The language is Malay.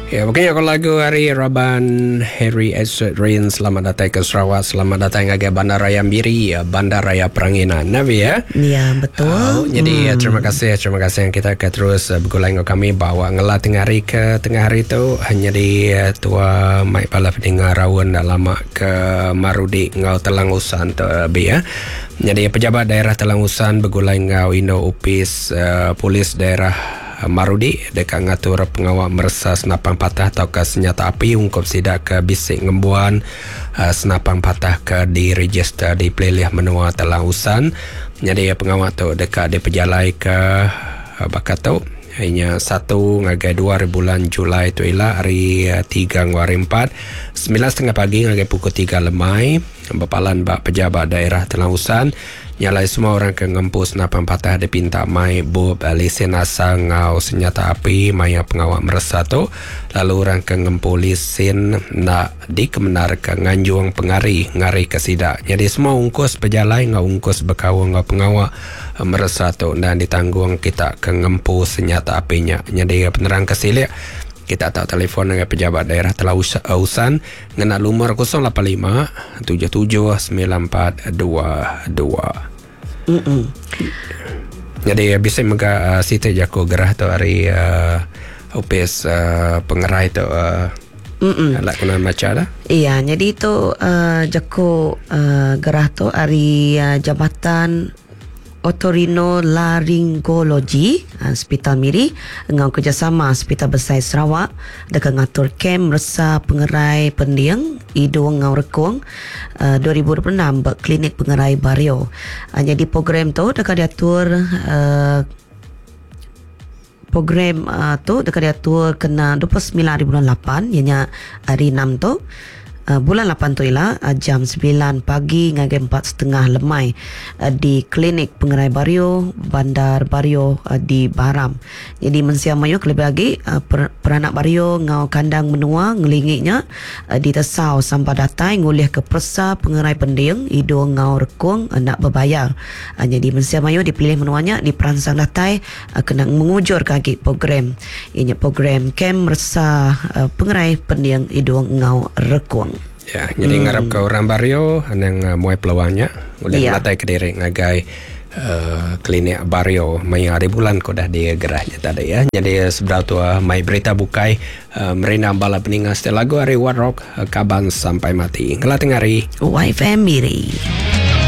Ya, mungkin aku lagu hari Raban Harry Edrin. Selamat datang ke Sarawak. Selamat datang ke Bandaraya Miri, Bandaraya Peranginan. Nabi ya? Ya, betul. Jadi terima kasih yang kita akan terus bergulang dengan kami bahawa ngelah tengah hari itu hanya di tua mai pala pendengar rawan lama ke Marudi ngau Telangusan tu ya. Jadi pejabat daerah Telangusan bergulang ngau Indo Upis polis daerah Marudi dekat ngatur pengawal merasa senapang patah atau ke senjata api ungkap sidak ke bisik ngembuan senapang patah ke diregister di pelilih menua Telangusan. Jadi pengawal tu dekat dia perjalai ke bakat tu hanya 1 ngagai 2 bulan Julai tu ialah hari 3 hari 4 9.30 pagi ngagai pukul 3 lemai berpalan bak pejabat daerah Telangusan nyalai semua orang ke ngempus napang patah dia pinta mai bub lesen asal ngau senjata api maya pengawal merasa tu lalu orang ke ngempu lesen nak dikemenar ke nganjuang ngari ke sidak. Jadi semua ungkus pejalai ngau ungkus berkawal ngau pengawal merasa tu dan ditanggung kita ke ngempu senjata apinya. Jadi penerang kesilik kita tak telefon dengan pejabat daerah Telangusan ngena lumur 085 77 9422. Jadi bisa mega sita jako gerah tu hari upis pengerai tu lak kena macam dah. Iya, jadi itu jako gerah tu hari Jabatan Otorino Laringologi Hospital Miri dengan kerjasama Hospital Besar Sarawak dekat ngatur kem resa pengerai pendiang hidung ngau rekung 2026 berklinik pengerai Bario. Jadi program tu dekat diatur program tu dekat diatur kena 29 hari bulan 8 ianya hari 6 tu bulan 8 tu ialah jam 9 pagi ngagai 4.30 lemai di klinik pengerai Bario Bandar Bario di Baram. Jadi mensiam mayu lebih lagi peranak Bario ngau kandang menua ngelingiknya ditesau sampai datai ngulih ke persa pengerai pendiang hidung ngau rekung nak berbayar. Jadi mensiam mayu dipilih menuanya di peransang datai kena mengujur kaki program ianya program kem resa pengerai pendiang hidung ngau rekung. Ya, jadi ngarap ke orang Bario yang muai peluangnya boleh latai ke diri ngagai klinik Bario mai hari bulan ko dah dia gerahnya tadi ya. Jadi seberapa tua mai berita bukai merina bala peningas lagu hari Warrock kaban sampai mati. Ngelateng hari YFM Miri.